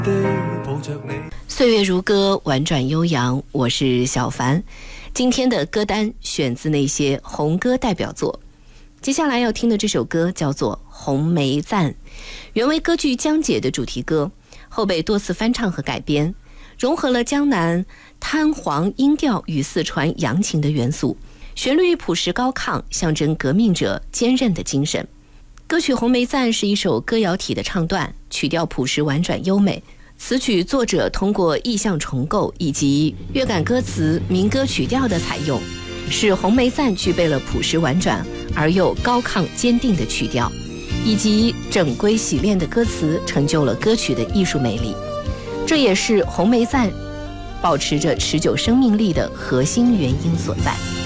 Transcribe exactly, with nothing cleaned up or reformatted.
岁月如歌，婉转悠扬，我是小凡。今天的歌单选自那些红歌代表作。接下来要听的这首歌叫做《红梅赞》，原为歌剧《江姐》的主题歌，后被多次翻唱和改编，融合了江南滩黄音调与四川扬琴的元素，旋律朴实高亢，象征革命者坚韧的精神。歌曲《红梅赞》是一首歌谣体的唱段，曲调朴实婉转优美。此曲作者通过意象重构以及乐感歌词、民歌曲调的采用，使《红梅赞》具备了朴实婉转而又高亢坚定的曲调，以及整规洗练的歌词，成就了歌曲的艺术魅力。这也是《红梅赞》保持着持久生命力的核心原因所在。